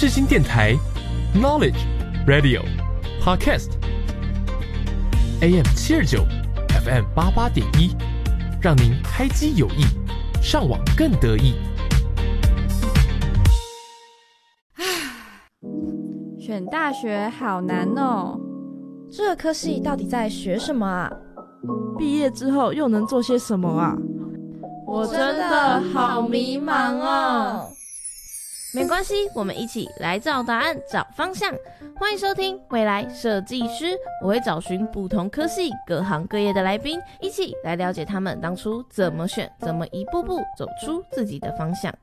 世新电台 Knowledge Radio Podcast AM 729 FM 88.1，让您开机有益，上网更得意。 选大学好难哦， 这个科系到底在学什么啊？ 毕业之后又能做些什么啊？ 我真的好迷茫哦。 没关系，我们一起来找答案，找方向。欢迎收听未来设计师，我会找寻不同科系、各行各业的来宾，一起来了解他们当初怎么选，怎么一步步走出自己的方向。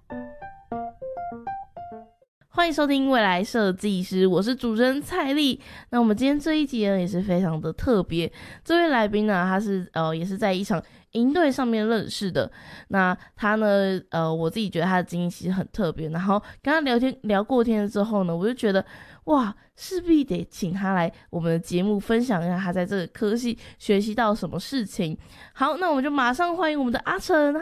欢迎收听未来设计师，我是主持人蔡丽。那我们今天这一集呢也是非常的特别，这位来宾呢他是也是在一场营队上面认识的。那他呢我自己觉得他的经历其实很特别，然后跟他聊过天之后呢，我就觉得哇，势必得请他来我们的节目分享一下他在这个科系学习到什么事情。好，那我们就马上欢迎我们的阿成。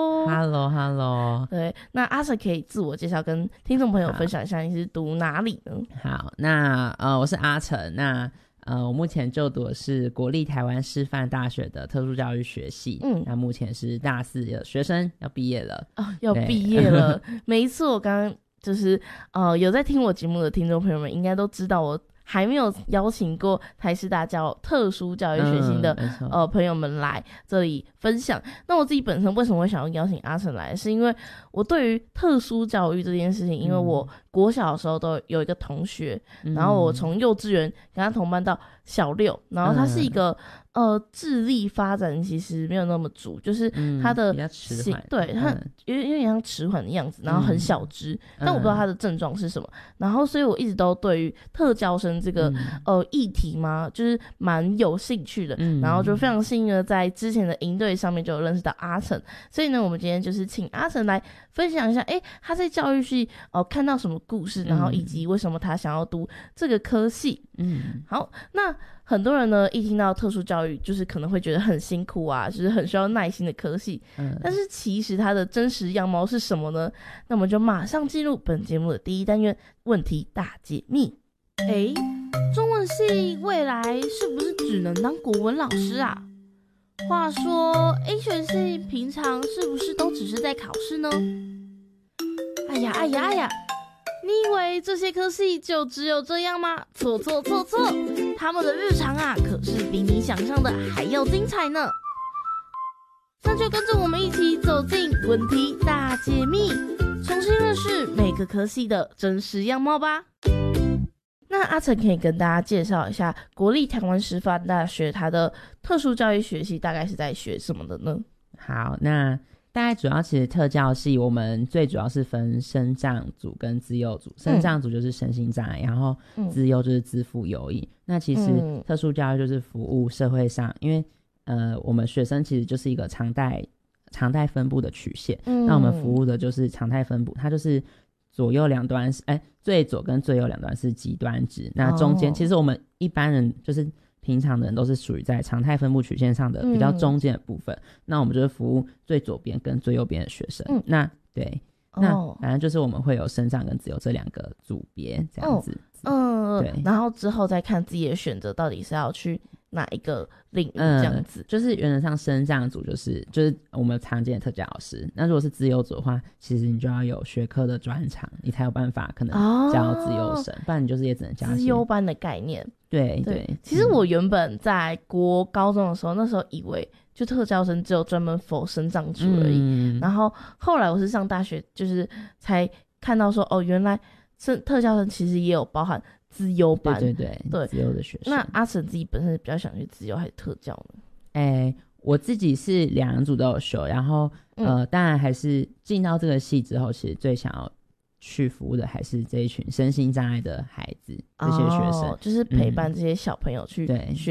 Hello。 对，那阿成可以自我介绍跟听众朋友分享一下你是读哪里呢？ 好，那我是阿成。那我目前就读的是国立台湾师范大学的特殊教育学系。那目前是大四的学生，要毕业了。 要毕业了。每一次我刚刚就是有在听我节目的听众朋友们应该都知道，我还没有邀请过台师大特殊教育学系的朋友们来这里分享。那我自己本身为什么会想要邀请阿成来，是因为我对于特殊教育这件事情，因为我国小的时候都有一个同学，然后我从幼稚园跟他同班到小六，然后他是一个智力发展其实没有那么足，就是他的比较迟缓， 对，他有点像迟缓的样子，然后很小只，但我不知道他的症状是什么。然后所以我一直都对于特教生这个议题嘛，就是蛮有兴趣的。然后就非常幸运的在之前的营队上面就有认识到阿成，所以呢我们今天就是请阿成来分享一下他在教育系看到什么故事，然后以及为什么他想要读这个科系。好，那很多人呢一听到特殊教育就是可能会觉得很辛苦啊，就是很需要耐心的科系。但是其实它的真实样貌是什么呢？那我们就马上进入本节目的第一单元，问题大解密。中文系未来是不是只能当国文老师啊？话说 A 选系平常是不是都只是在考试呢？哎呀，你以为这些科系就只有这样吗？错，他们的日常啊可是比你想象的还要精彩呢。那就跟着我们一起走进问题大解密，重新认识每个科系的真实样貌吧。那阿成可以跟大家介绍一下国立台湾师范大学它的特殊教育学系大概是在学什么的呢？ 好，那大概主要其实特教系我们最主要是分身障组跟资优组。身障组就是身心障碍，然后资优就是资赋优异。那其实特殊教育就是服务社会上，因为我们学生其实就是一个常态分布的曲线。那我们服务的就是常态分布，它就是左右两端最左跟最右两端是极端值，那中间其实我们一般人就是平常的人都是属于在常态分布曲线上的比较中间的部分。那我们就是服务最左边跟最右边的学生。那对，那反正就是我们会有身障跟自由这两个组别这样子。对， 然后之后再看自己的选择到底是要去哪一个领域这样子。 就是原则上身障组就是我们常见的特教老师。那如果是资优组的话，其实你就要有学科的专长，你才有办法可能教资优生，不然你就是也只能教资优班的概念。 对， 其实我原本在高中的时候，那时候以为就特教生只有专门 for 身障组而已。然后后来我是上大学就是才看到说原来特教生其实也有包含资优班。对， 资优的学生。 那阿成自己本身比较想去资优还是特教呢？ 我自己是两组都有修，然后当然还是进到这个系之后，其实最想要去服务的还是这一群身心障碍的孩子，这些学生， 就是陪伴这些小朋友去学